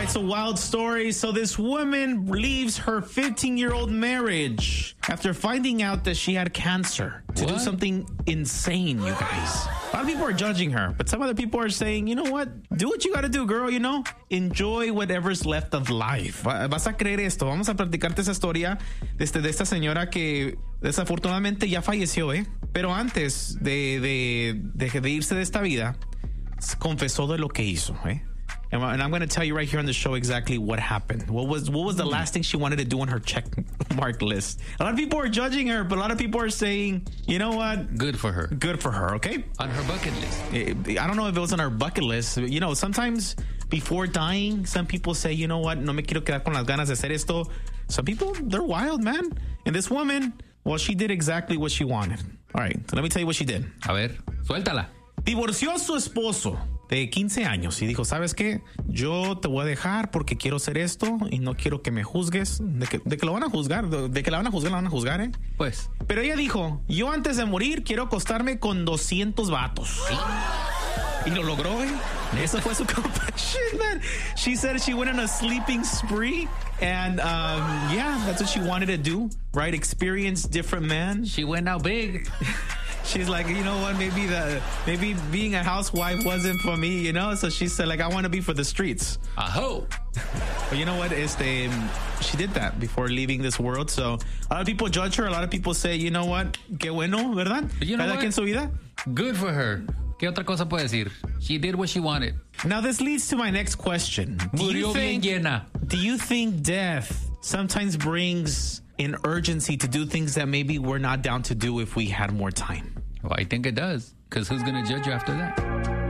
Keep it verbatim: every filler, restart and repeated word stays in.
right, so wild story. So this woman leaves her fifteen-year-old marriage after finding out that she had cancer to What? do something insane, you guys. A lot of people are judging her, but some other people are saying, you know what? Do what you got to do, girl, you know? Enjoy whatever's left of life. Va- Vas a creer esto. Vamos a platicarte esa historia desde de esta señora que desafortunadamente ya falleció, ¿eh? Pero antes de, de, de, de irse de esta vida, confesó de lo que hizo, ¿eh? And, and I'm going to tell you right here on the show exactly what happened. What was what was the last thing she wanted to do on her check mark list? A lot of people are judging her, but a lot of people are saying, you know what? Good for her. Good for her, okay? On her bucket list. Eh, I don't know if it was on her bucket list. You know, sometimes before dying, some people say, you know what? No me quiero quedar con las ganas de hacer esto. Some people, they're wild, man. And this woman, well, she did exactly what she wanted. All right, so let me tell you what she did. A ver, suéltala. Divorció a su esposo de quince años y dijo, ¿sabes qué? Yo te voy a dejar porque quiero hacer esto y no quiero que me juzgues. De que, de que lo van a juzgar, de, de que la van a juzgar, la van a juzgar, ¿eh? Pues. Pero ella dijo, yo antes de morir quiero acostarme con doscientos vatos. Y lo logró, ¿eh? Esa fue su confession, man. She said she went on a sleeping spree. And, um, yeah, that's what she wanted to do, right? Experience different men. She went out big. She's like, you know what? Maybe the maybe being a housewife wasn't for me, you know? So she said, like, I want to be for the streets. Aho. But you know what? Este, she did that before leaving this world. So a lot of people judge her. A lot of people say, you know what? Qué bueno, ¿verdad? But you know Cada what? quien su vida. Good for her. ¿Qué otra cosa puede decir? She did what she wanted. Now this leads to my next question. Do you Murió bien think, llena. do you think death sometimes brings an urgency to do things that maybe we're not down to do if we had more time? Well, I think it does. Because who's going to judge you after that?